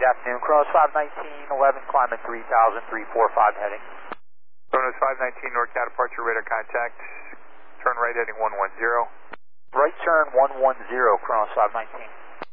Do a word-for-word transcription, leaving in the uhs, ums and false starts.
afternoon. Kronos five nineteen, eleven, climbing three thousand, three four five heading. Kronos five nineteen, NorCal departure radar contact. Turn right heading one one zero. Right turn one one zero, Kronos five nineteen.